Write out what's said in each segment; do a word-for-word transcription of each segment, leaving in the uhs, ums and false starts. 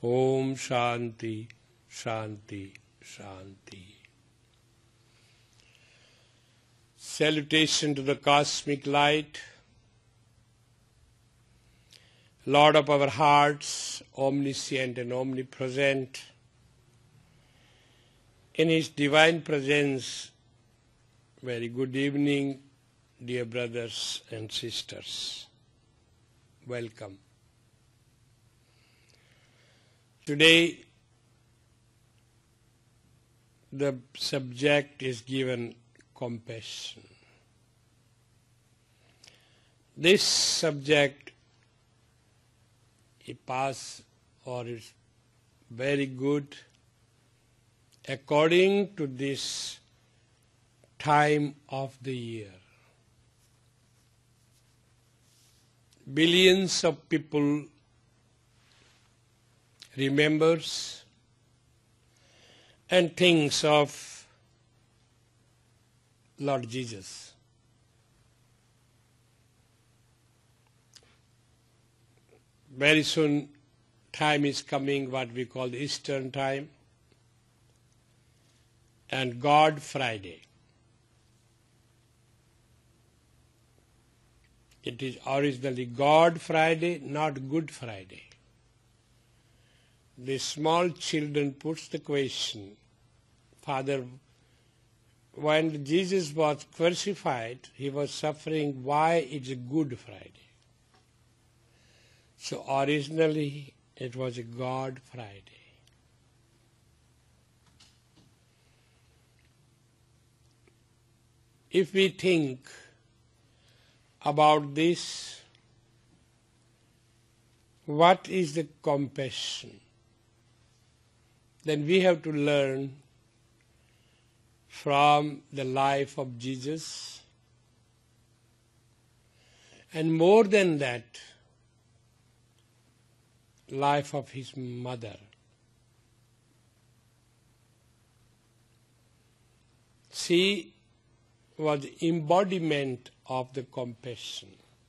Om Shanti, Shanti, Shanti. Salutation to the cosmic light, Lord of our hearts, omniscient and omnipresent. In His divine presence, very good evening, dear brothers and sisters. Welcome. Today, the subject is given compassion. This subject is pass or is very good according to this time of the year. Billions of people remembers and thinks of Lord Jesus. Very soon time is coming, what we call the Eastern time and God Friday. It is originally God Friday, not Good Friday. The small children puts the question, Father, when Jesus was crucified, He was suffering, why it's a Good Friday? So originally it was a God Friday. If we think about this, what is the compassion? Then we have to learn from the life of Jesus, and more than that, life of His mother. She was the embodiment of the compassion.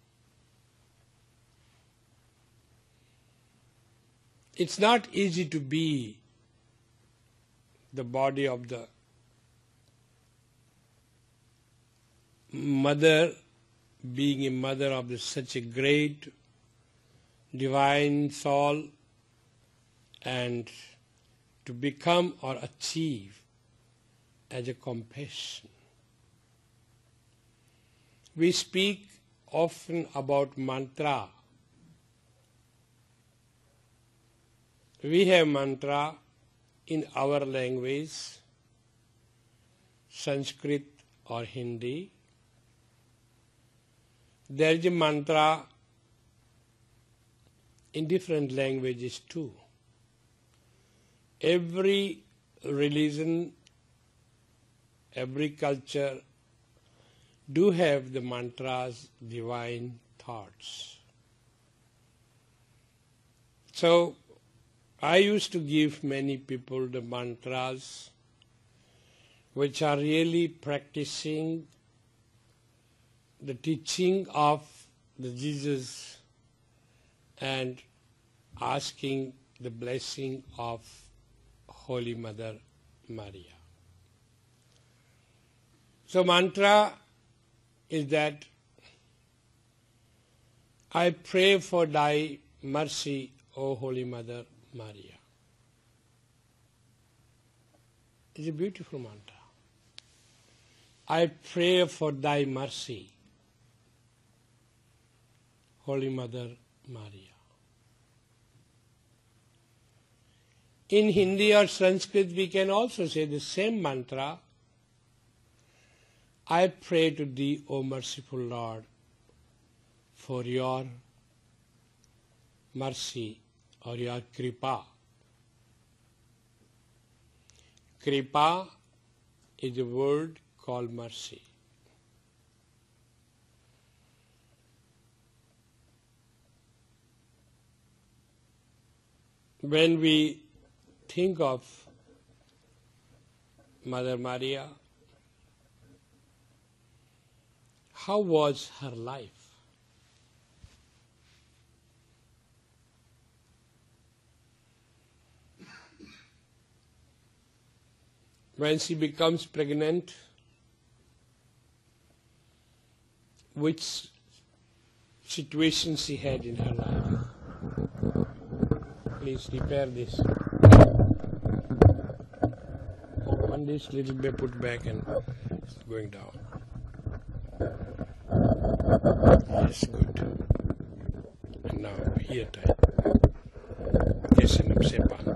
It's not easy to be the body of the mother, being a mother of the, such a great divine soul, and to become or achieve as a compassion. We speak often about mantra. We have mantra in our language, Sanskrit or Hindi. There is a mantra in different languages too. Every religion, every culture do have the mantras, divine thoughts. So I used to give many people the mantras which are really practicing the teaching of the Jesus and asking the blessing of Holy Mother Maria. So mantra is that I pray for thy mercy, O Holy Mother Maria. It's a beautiful mantra. I pray for thy mercy, Holy Mother Maria. In Hindi or Sanskrit we can also say the same mantra. I pray to thee, O merciful Lord, for your mercy or your kripa. Kripa is a word called mercy. When we think of Mother Maria, how was her life? When she becomes pregnant, which situation she had in her life. Please repair this. Open this little bit, put back, and it's going down. Yes, good. And now here time. Yes, and I'm